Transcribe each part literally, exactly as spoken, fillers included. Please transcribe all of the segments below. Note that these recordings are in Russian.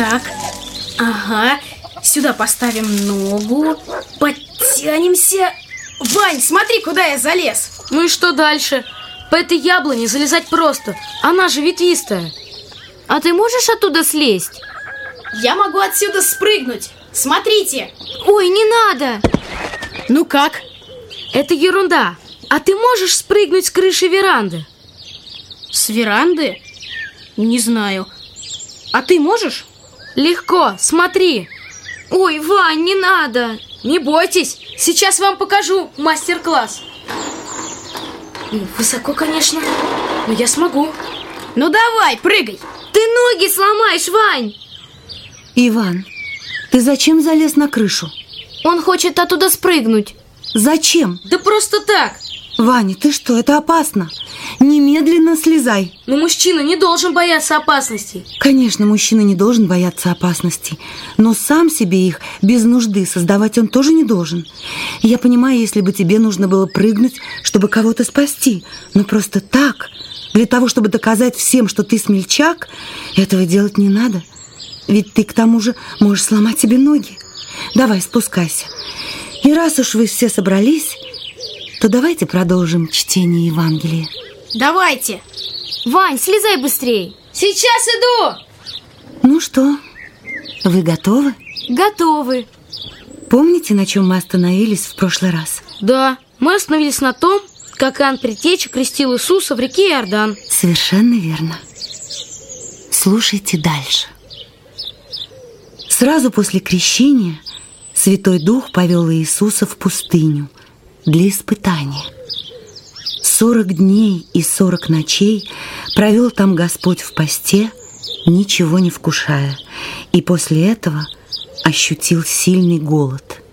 Так, ага, сюда поставим ногу, подтянемся. Вань, смотри, куда я залез. Ну и что дальше? По этой яблоне залезать просто, она же ветвистая. А ты можешь оттуда слезть? Я могу отсюда спрыгнуть. Смотрите. Ой, не надо. Ну как? Это ерунда. А ты можешь спрыгнуть с крыши веранды? С веранды? Не знаю. А ты можешь? Легко, смотри. Ой, Вань, не надо. Не бойтесь, сейчас вам покажу мастер-класс. Высоко, конечно, но я смогу. Ну давай, прыгай. Ты ноги сломаешь, Вань. Иван, ты зачем залез на крышу? Он хочет оттуда спрыгнуть. Зачем? Да просто так. Ваня, ты что, это опасно. Немедленно слезай. Но мужчина не должен бояться опасностей. Конечно, мужчина не должен бояться опасностей, но сам себе их без нужды создавать он тоже не должен. Я понимаю, если бы тебе нужно было прыгнуть, чтобы кого-то спасти, но просто так, для того, чтобы доказать всем, что ты смельчак, этого делать не надо. Ведь ты к тому же можешь сломать себе ноги. Давай, спускайся. И раз уж вы все собрались, то давайте продолжим чтение Евангелия. Давайте. Вань, слезай быстрей. Сейчас иду. Ну что, вы готовы? Готовы. Помните, на чем мы остановились в прошлый раз? Да, мы остановились на том, как Иоанн Предтеча крестил Иисуса в реке Иордан. Совершенно верно. Слушайте дальше. Сразу после крещения Святой Дух повел Иисуса в пустыню для испытания. Сорок дней и сорок ночей провел там Господь в посте, ничего не вкушая, и после этого ощутил сильный голод.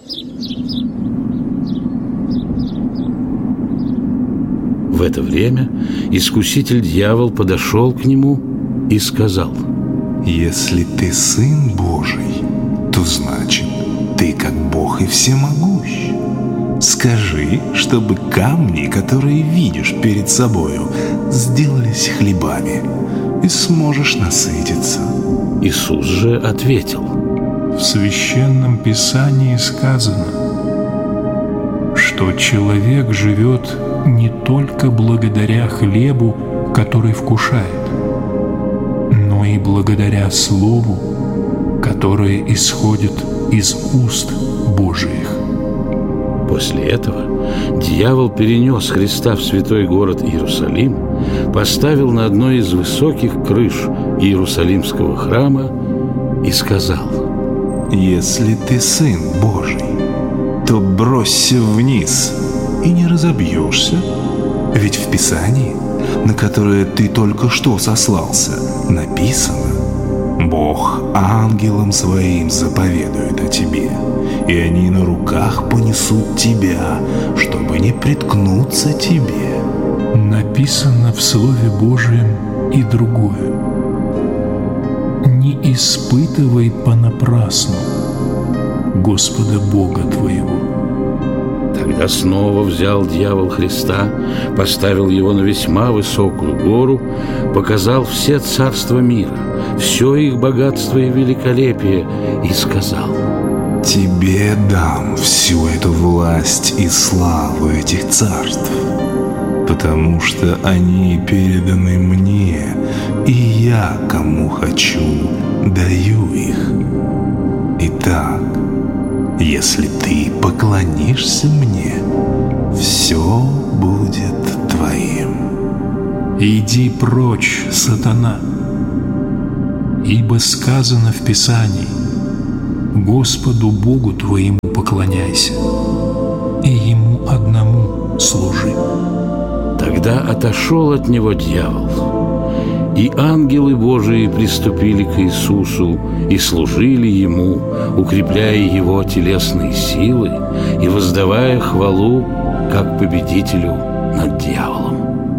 В это время искуситель дьявол подошел к нему и сказал: «Если ты Сын Божий, то значит, ты как Бог и всемогущ. Скажи, чтобы камни, которые видишь перед собою, сделались хлебами, и сможешь насытиться». Иисус же ответил: В Священном Писании сказано, что человек живет не только благодаря хлебу, который вкушает, но и благодаря Слову, которое исходит из уст Божиих. После этого дьявол перенес Христа в святой город Иерусалим, поставил на одной из высоких крыш Иерусалимского храма и сказал: «Если ты Сын Божий, то бросься вниз и не разобьешься. Ведь в Писании, на которое ты только что сослался, написано: Бог ангелам своим заповедует о тебе, и они на руках понесут тебя, чтобы не приткнуться тебе». Написано в Слове Божьем и другое: «Не испытывай понапрасну Господа Бога твоего». Тогда снова взял дьявол Христа, поставил его на весьма высокую гору, показал все царства мира, все их богатство и великолепие, и сказал: «Тебе дам всю эту власть и славу этих царств, потому что они переданы мне, и я, кому хочу, даю их. Итак, если ты поклонишься мне, все будет твоим». «Иди прочь, сатана, ибо сказано в Писании: Господу Богу твоему поклоняйся, и Ему одному служи». Тогда отошел от него дьявол, и ангелы Божии приступили к Иисусу и служили Ему, укрепляя Его телесные силы и воздавая хвалу как победителю над дьяволом.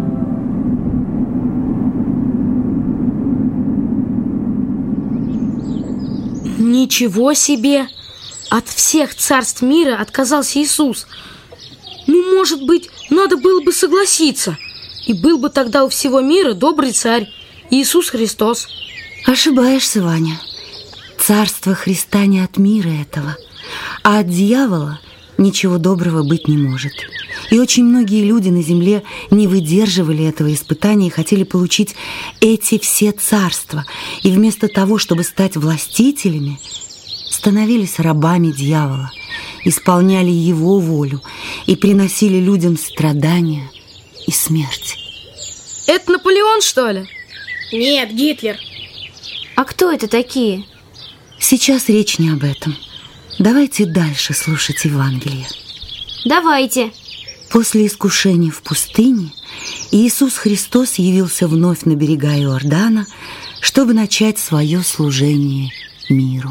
Ничего себе! От всех царств мира отказался Иисус. Ну, может быть, надо было бы согласиться, и был бы тогда у всего мира добрый царь Иисус Христос. Ошибаешься, Ваня. Царство Христа не от мира этого, а от дьявола ничего доброго быть не может. И очень многие люди на земле не выдерживали этого испытания и хотели получить эти все царства. И вместо того, чтобы стать властителями, становились рабами дьявола, исполняли его волю и приносили людям страдания и смерть. Это Наполеон, что ли? Нет, Гитлер. А кто это такие? Сейчас речь не об этом. Давайте дальше слушать Евангелие. Давайте. После искушения в пустыне Иисус Христос явился вновь на берега Иордана, чтобы начать свое служение миру.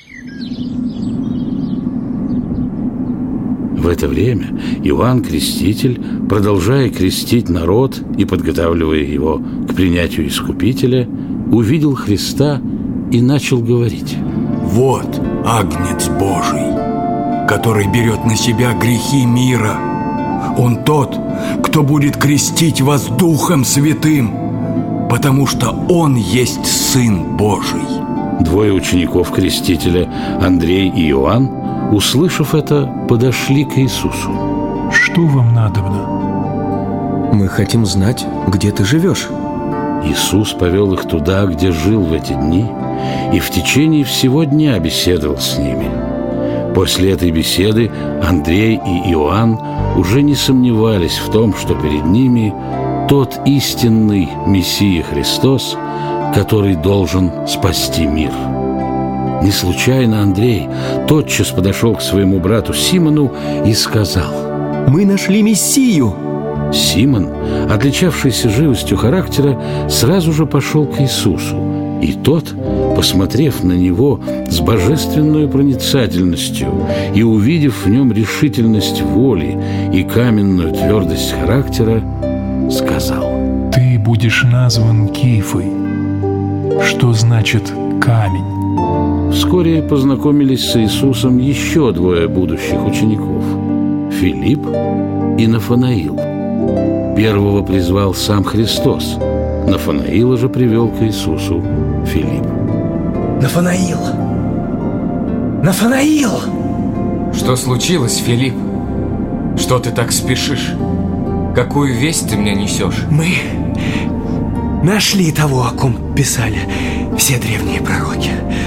В это время Иоанн Креститель, продолжая крестить народ и подготавливая его к принятию Искупителя, увидел Христа и начал говорить: «Вот Агнец Божий, который берет на себя грехи мира. Он тот, кто будет крестить вас Духом Святым, потому что Он есть Сын Божий». Двое учеников Крестителя, Андрей и Иоанн, услышав это, подошли к Иисусу. Что вам надобно? Мы хотим знать, где ты живешь. Иисус повел их туда, где жил в эти дни, и в течение всего дня беседовал с ними. После этой беседы Андрей и Иоанн уже не сомневались в том, что перед ними тот истинный Мессия Христос, который должен спасти мир. Не случайно Андрей тотчас подошел к своему брату Симону и сказал: «Мы нашли Мессию!» Симон, отличавшийся живостью характера, сразу же пошел к Иисусу, и тот, посмотрев на него с божественной проницательностью и увидев в нем решительность воли и каменную твердость характера, сказал: Ты будешь назван Кифой, что значит камень. Вскоре познакомились с Иисусом еще двое будущих учеников – Филипп и Нафанаил. Первого призвал сам Христос, Нафанаила же привел к Иисусу Филипп. Нафанаил! Нафанаил! Что случилось, Филипп? Что ты так спешишь? Какую весть ты мне несешь? Мы нашли того, о ком писали все древние пророки.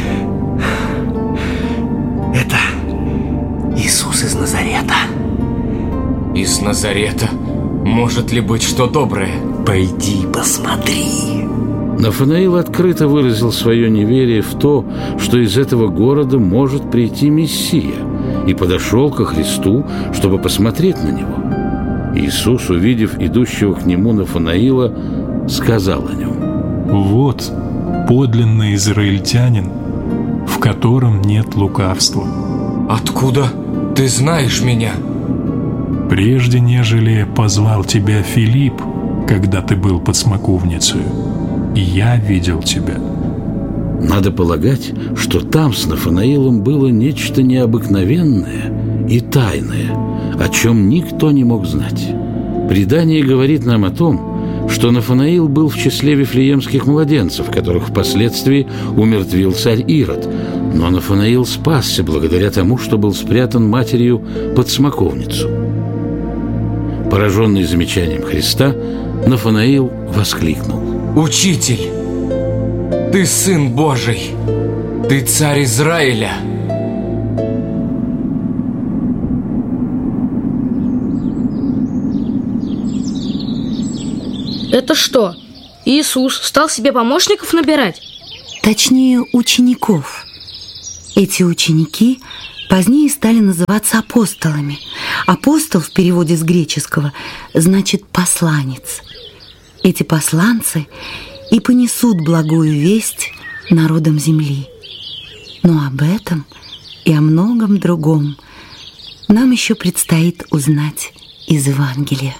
Это Иисус из Назарета. Из Назарета? Может ли быть что доброе? Пойди посмотри. Нафанаил открыто выразил свое неверие в то, что из этого города может прийти Мессия, и подошел ко Христу, чтобы посмотреть на него. Иисус, увидев идущего к нему Нафанаила, сказал о нем: «Вот подлинный израильтянин, в котором нет лукавства». Откуда ты знаешь меня? Прежде нежели позвал тебя Филипп, когда ты был под смоковницей, я видел тебя. Надо полагать, что там с Нафанаилом было нечто необыкновенное и тайное, о чем никто не мог знать. Предание говорит нам о том, что Нафанаил был в числе вифлеемских младенцев, которых впоследствии умертвил царь Ирод. Но Нафанаил спасся благодаря тому, что был спрятан матерью под смоковницу. Пораженный замечанием Христа, Нафанаил воскликнул: «Учитель, ты Сын Божий, ты Царь Израиля!» Это что, Иисус стал себе помощников набирать? Точнее, учеников. Эти ученики позднее стали называться апостолами. Апостол в переводе с греческого значит «посланец». Эти посланцы и понесут благую весть народам земли. Но об этом и о многом другом нам еще предстоит узнать из Евангелия.